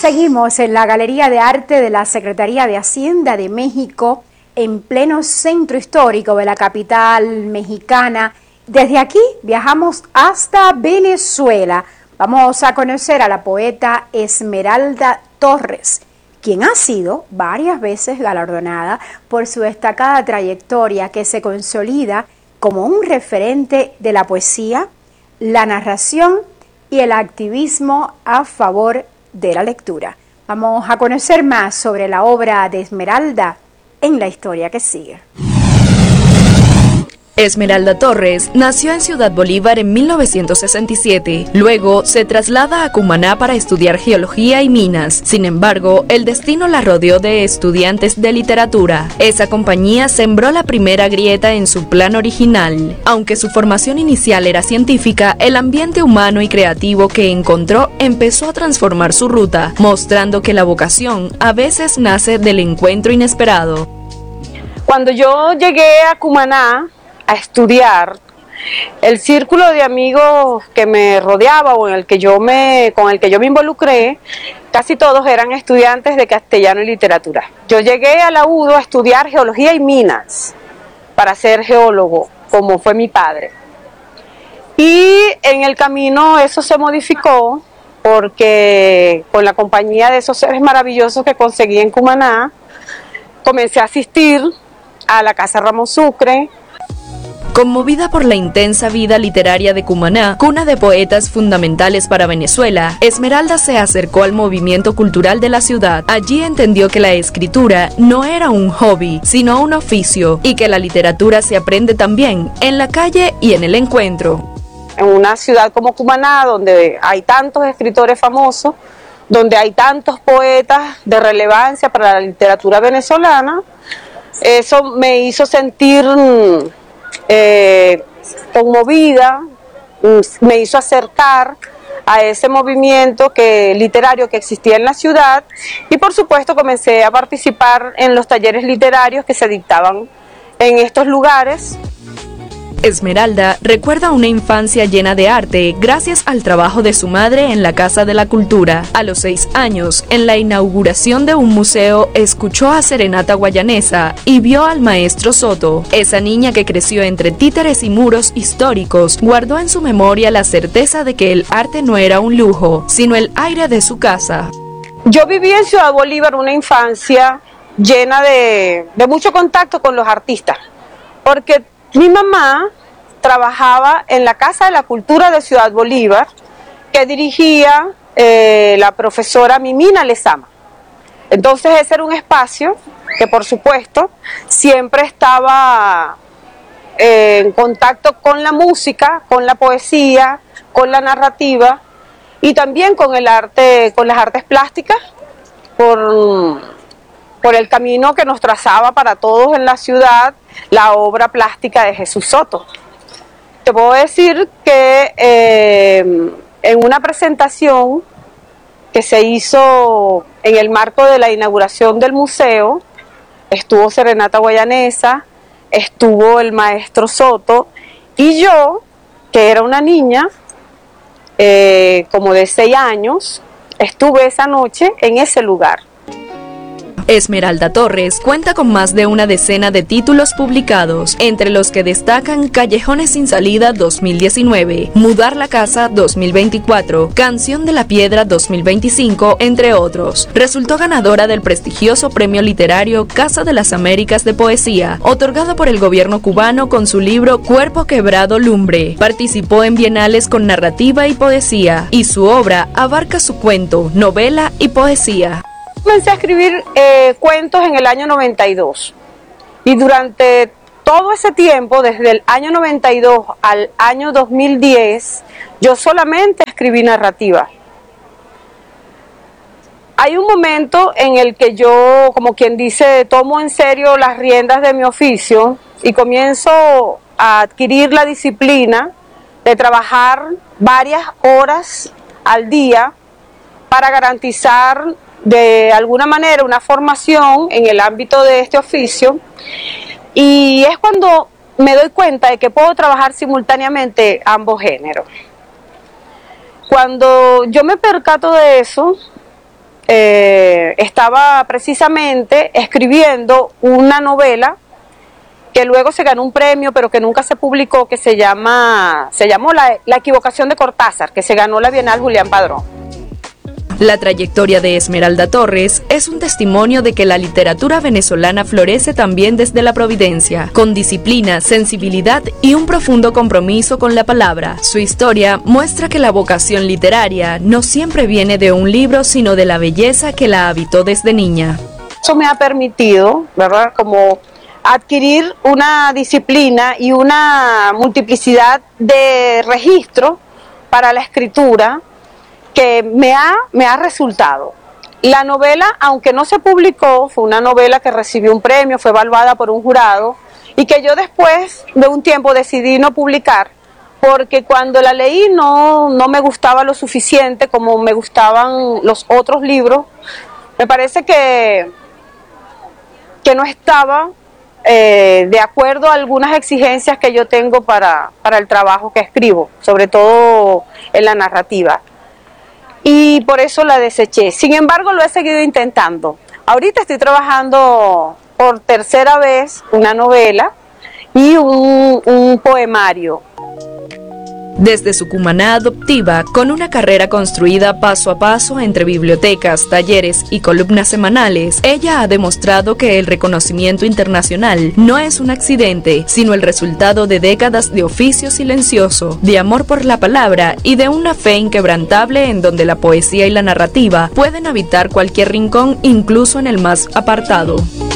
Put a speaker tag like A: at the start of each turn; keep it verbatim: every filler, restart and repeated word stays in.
A: Seguimos en la Galería de Arte de la Secretaría de Hacienda de México, en pleno centro histórico de la capital mexicana. Desde aquí viajamos hasta Venezuela. Vamos a conocer a la poeta Esmeralda Torres, quien ha sido varias veces galardonada por su destacada trayectoria que se consolida como un referente de la poesía, la narración y el activismo a favor de la lectura. Vamos a conocer más sobre la obra de Esmeralda en la historia que sigue.
B: Esmeralda Torres nació en Ciudad Bolívar en mil novecientos sesenta y siete. Luego se traslada a Cumaná para estudiar geología y minas. Sin embargo, el destino la rodeó de estudiantes de literatura. Esa compañía sembró la primera grieta en su plan original. Aunque su formación inicial era científica, el ambiente humano y creativo que encontró empezó a transformar su ruta, mostrando que la vocación a veces nace del encuentro inesperado.
C: Cuando yo llegué a Cumaná a estudiar, el círculo de amigos que me rodeaba o en el que yo me, con el que yo me involucré, casi todos eran estudiantes de castellano y literatura. Yo llegué a la U D O a estudiar geología y minas para ser geólogo, como fue mi padre. Y en el camino eso se modificó porque con la compañía de esos seres maravillosos que conseguí en Cumaná, comencé a asistir a la Casa Ramón Sucre.
B: Conmovida por la intensa vida literaria de Cumaná, cuna de poetas fundamentales para Venezuela, Esmeralda se acercó al movimiento cultural de la ciudad. Allí entendió que la escritura no era un hobby, sino un oficio, y que la literatura se aprende también en la calle y en el encuentro.
C: En una ciudad como Cumaná, donde hay tantos escritores famosos, donde hay tantos poetas de relevancia para la literatura venezolana, eso me hizo sentir Eh, conmovida, me hizo acercar a ese movimiento que, literario que existía en la ciudad, y por supuesto comencé a participar en los talleres literarios que se dictaban en estos lugares.
B: Esmeralda recuerda una infancia llena de arte gracias al trabajo de su madre en la Casa de la Cultura. A los seis años, en la inauguración de un museo, escuchó a Serenata Guayanesa y vio al maestro Soto. Esa niña que creció entre títeres y muros históricos guardó en su memoria la certeza de que el arte no era un lujo, sino el aire de su casa.
C: Yo viví en Ciudad Bolívar una infancia llena de, de mucho contacto con los artistas, porque mi mamá trabajaba en la Casa de la Cultura de Ciudad Bolívar, que dirigía eh, la profesora Mimina Lezama. Entonces ese era un espacio que por supuesto siempre estaba eh, en contacto con la música, con la poesía, con la narrativa y también con el arte, con las artes plásticas, por por el camino que nos trazaba para todos en la ciudad la obra plástica de Jesús Soto. Te puedo decir que eh, en una presentación que se hizo en el marco de la inauguración del museo, estuvo Serenata Guayanesa, estuvo el maestro Soto, y yo, que era una niña, eh, como de seis años, estuve esa noche en ese lugar.
B: Esmeralda Torres cuenta con más de una decena de títulos publicados, entre los que destacan Callejones sin salida dos mil diecinueve, Mudar la casa dos mil veinticuatro, Canción de la piedra dos mil veinticinco, entre otros. Resultó ganadora del prestigioso premio literario Casa de las Américas de Poesía, otorgado por el gobierno cubano con su libro Cuerpo quebrado lumbre. Participó en bienales con narrativa y poesía, y su obra abarca su cuento, novela y poesía.
C: Comencé a escribir eh, cuentos en el año noventa y dos, y durante todo ese tiempo, desde el año noventa y dos al año dos mil diez, yo solamente escribí narrativa. Hay un momento en el que yo, como quien dice, tomo en serio las riendas de mi oficio y comienzo a adquirir la disciplina de trabajar varias horas al día para garantizar de alguna manera una formación en el ámbito de este oficio, y es cuando me doy cuenta de que puedo trabajar simultáneamente ambos géneros. Cuando yo me percato de eso, eh, estaba precisamente escribiendo una novela que luego se ganó un premio, pero que nunca se publicó, que se llama, se llamó La, La equivocación de Cortázar, que se ganó la Bienal Julián Padrón.
B: La trayectoria de Esmeralda Torres es un testimonio de que la literatura venezolana florece también desde la providencia, con disciplina, sensibilidad y un profundo compromiso con la palabra. Su historia muestra que la vocación literaria no siempre viene de un libro, sino de la belleza que la habitó desde niña.
C: Eso me ha permitido, ¿verdad?, como adquirir una disciplina y una multiplicidad de registros para la escritura que me ha, me ha resultado. La novela, aunque no se publicó, fue una novela que recibió un premio, fue evaluada por un jurado, y que yo después de un tiempo decidí no publicar, porque cuando la leí no, no me gustaba lo suficiente como me gustaban los otros libros. Me parece que, que no estaba eh, de acuerdo a algunas exigencias que yo tengo para, para el trabajo que escribo, sobre todo en la narrativa. Y por eso la deseché. Sin embargo, lo he seguido intentando. Ahorita estoy trabajando por tercera vez una novela y un, un poemario.
B: Desde su cumaná adoptiva, con una carrera construida paso a paso entre bibliotecas, talleres y columnas semanales, ella ha demostrado que el reconocimiento internacional no es un accidente, sino el resultado de décadas de oficio silencioso, de amor por la palabra y de una fe inquebrantable en donde la poesía y la narrativa pueden habitar cualquier rincón, incluso en el más apartado.